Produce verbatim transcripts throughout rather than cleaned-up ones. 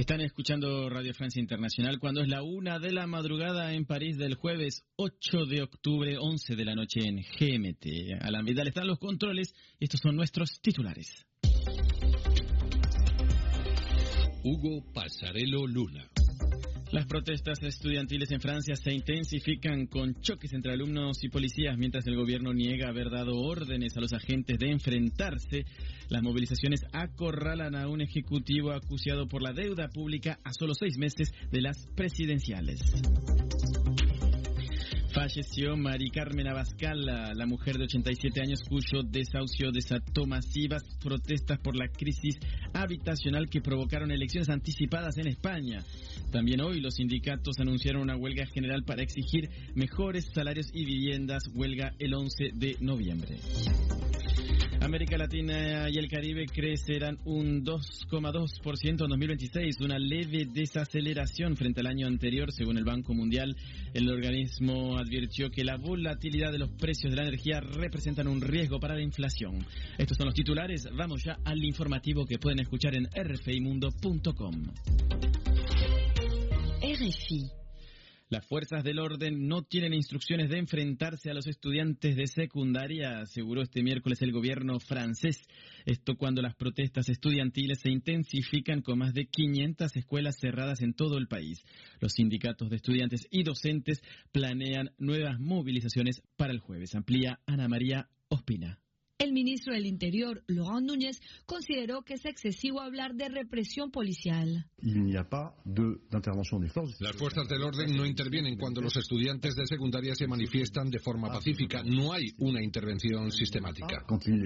Están escuchando Radio Francia Internacional cuando es la una de la madrugada en París del jueves ocho de octubre, once de la noche en G M T. Alan Vidal está en los controles y estos son nuestros titulares. Hugo Pasarello Luna. Las protestas estudiantiles en Francia se intensifican con choques entre alumnos y policías mientras el gobierno niega haber dado órdenes a los agentes de enfrentarse. Las movilizaciones acorralan a un ejecutivo acusado por la deuda pública a solo seis meses de las presidenciales. Falleció Mari Carmen Abascal, la, la mujer de ochenta y siete años cuyo desahucio desató masivas protestas por la crisis habitacional que provocaron elecciones anticipadas en España. También hoy los sindicatos anunciaron una huelga general para exigir mejores salarios y viviendas, huelga el once de noviembre. América Latina y el Caribe crecerán un dos coma dos por ciento en dos mil veintiséis, una leve desaceleración frente al año anterior, según el Banco Mundial. El organismo advirtió que la volatilidad de los precios de la energía representan un riesgo para la inflación. Estos son los titulares. Vamos ya al informativo que pueden escuchar en r f i mundo punto com. R F I. Las fuerzas del orden no tienen instrucciones de enfrentarse a los estudiantes de secundaria, aseguró este miércoles el gobierno francés. Esto cuando las protestas estudiantiles se intensifican con más de quinientas escuelas cerradas en todo el país. Los sindicatos de estudiantes y docentes planean nuevas movilizaciones para el jueves. Amplía Ana María Ospina. El ministro del Interior, Laurent Núñez, consideró que es excesivo hablar de represión policial. Las fuerzas del orden no intervienen cuando los estudiantes de secundaria se manifiestan de forma pacífica. No hay una intervención sistemática.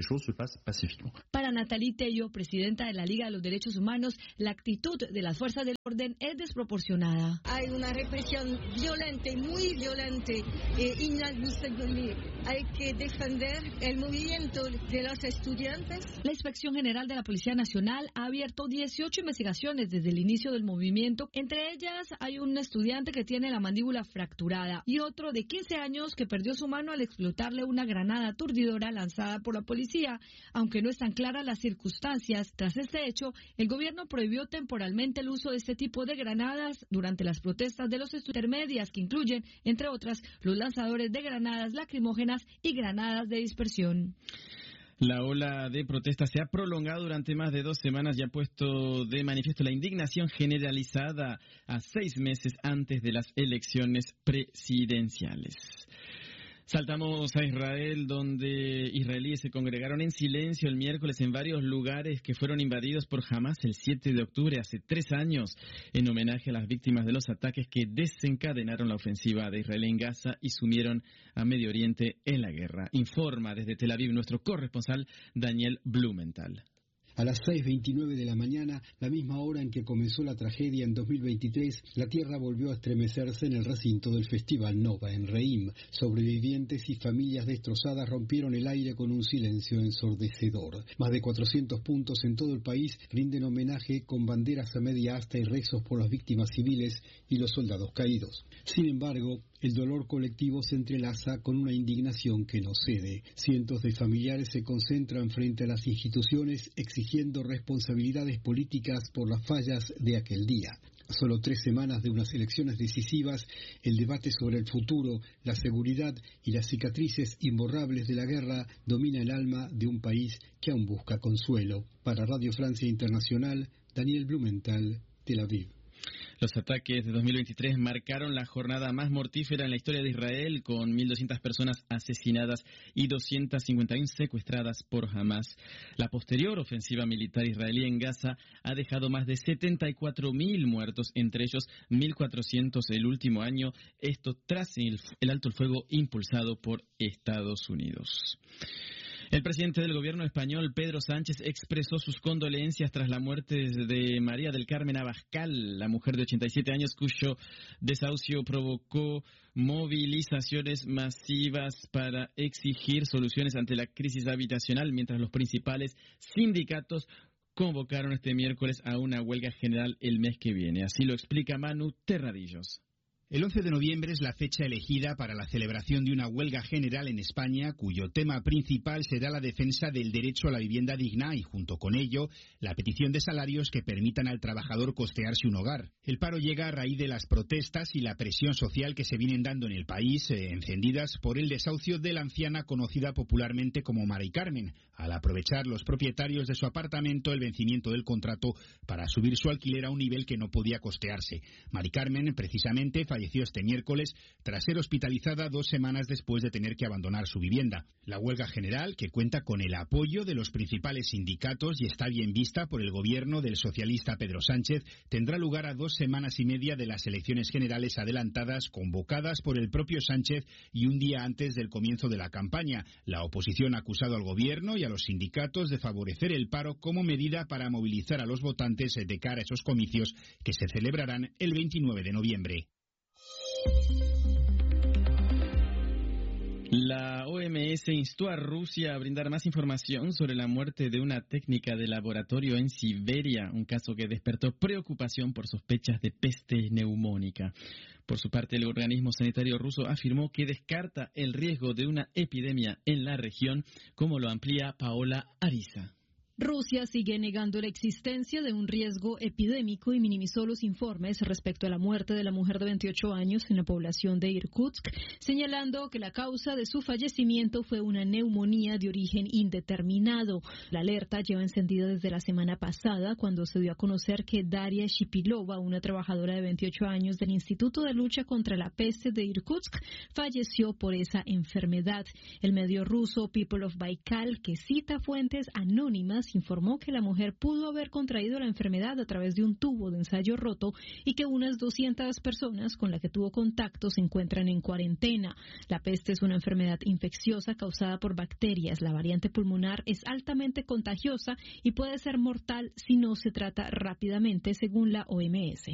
Para Nathalie Tello, presidenta de la Liga de los Derechos Humanos, la actitud de las fuerzas del orden es desproporcionada. Hay una represión violenta, muy violenta e inadmisible. Hay que defender el movimiento de los estudiantes. La Inspección General de la Policía Nacional ha abierto dieciocho investigaciones desde el inicio del movimiento. Entre ellas hay un estudiante que tiene la mandíbula fracturada y otro de quince años que perdió su mano al explotarle una granada aturdidora lanzada por la policía. Aunque no están claras las circunstancias, tras este hecho, el gobierno prohibió temporalmente el uso de este tipo de granadas durante las protestas de los intermedias, que incluyen, entre otras, los lanzadores de granadas lacrimógenas y granadas de dispersión. La ola de protestas se ha prolongado durante más de dos semanas y ha puesto de manifiesto la indignación generalizada a seis meses antes de las elecciones presidenciales. Saltamos a Israel, donde israelíes se congregaron en silencio el miércoles en varios lugares que fueron invadidos por Hamas el siete de octubre, hace tres años, en homenaje a las víctimas de los ataques que desencadenaron la ofensiva de Israel en Gaza y sumieron a Medio Oriente en la guerra. Informa desde Tel Aviv nuestro corresponsal Daniel Blumenthal. A las seis veintinueve de la mañana, la misma hora en que comenzó la tragedia en dos mil veintitrés, la tierra volvió a estremecerse en el recinto del Festival Nova en Reim. Sobrevivientes y familias destrozadas rompieron el aire con un silencio ensordecedor. Más de cuatrocientos puntos en todo el país rinden homenaje con banderas a media asta y rezos por las víctimas civiles y los soldados caídos. Sin embargo, el dolor colectivo se entrelaza con una indignación que no cede. Cientos de familiares se concentran frente a las instituciones exigiendo responsabilidades políticas por las fallas de aquel día. A solo tres semanas de unas elecciones decisivas, el debate sobre el futuro, la seguridad y las cicatrices imborrables de la guerra domina el alma de un país que aún busca consuelo. Para Radio Francia Internacional, Daniel Blumenthal, Tel Aviv. Los ataques de dos mil veintitrés marcaron la jornada más mortífera en la historia de Israel, con mil doscientas personas asesinadas y doscientas cincuenta y uno secuestradas por Hamas. La posterior ofensiva militar israelí en Gaza ha dejado más de setenta y cuatro mil muertos, entre ellos mil cuatrocientos el último año, esto tras el, el alto el fuego impulsado por Estados Unidos. El presidente del gobierno español, Pedro Sánchez, expresó sus condolencias tras la muerte de María del Carmen Abascal, la mujer de ochenta y siete años cuyo desahucio provocó movilizaciones masivas para exigir soluciones ante la crisis habitacional, mientras los principales sindicatos convocaron este miércoles a una huelga general el mes que viene. Así lo explica Manu Terradillos. El once de noviembre es la fecha elegida para la celebración de una huelga general en España, cuyo tema principal será la defensa del derecho a la vivienda digna y, junto con ello, la petición de salarios que permitan al trabajador costearse un hogar. El paro llega a raíz de las protestas y la presión social que se vienen dando en el país, eh, encendidas por el desahucio de la anciana conocida popularmente como Mari Carmen, al aprovechar los propietarios de su apartamento el vencimiento del contrato para subir su alquiler a un nivel que no podía costearse. Mari Carmen, precisamente, falleció este miércoles tras ser hospitalizada dos semanas después de tener que abandonar su vivienda. La huelga general, que cuenta con el apoyo de los principales sindicatos y está bien vista por el gobierno del socialista Pedro Sánchez, tendrá lugar a dos semanas y media de las elecciones generales adelantadas convocadas por el propio Sánchez y un día antes del comienzo de la campaña. La oposición ha acusado al gobierno y a los sindicatos de favorecer el paro como medida para movilizar a los votantes de cara a esos comicios que se celebrarán el veintinueve de noviembre. La O M S instó a Rusia a brindar más información sobre la muerte de una técnica de laboratorio en Siberia, un caso que despertó preocupación por sospechas de peste neumónica. Por su parte, el organismo sanitario ruso afirmó que descarta el riesgo de una epidemia en la región, como lo amplía Paola Ariza. Rusia sigue negando la existencia de un riesgo epidémico y minimizó los informes respecto a la muerte de la mujer de veintiocho años en la población de Irkutsk, señalando que la causa de su fallecimiento fue una neumonía de origen indeterminado. La alerta lleva encendida desde la semana pasada, cuando se dio a conocer que Daria Shipilova, una trabajadora de veintiocho años del Instituto de Lucha contra la Peste de Irkutsk, falleció por esa enfermedad. El medio ruso People of Baikal, que cita fuentes anónimas, informó que la mujer pudo haber contraído la enfermedad a través de un tubo de ensayo roto y que unas doscientas personas con las que tuvo contacto se encuentran en cuarentena. La peste es una enfermedad infecciosa causada por bacterias. La variante pulmonar es altamente contagiosa y puede ser mortal si no se trata rápidamente, según la O M S.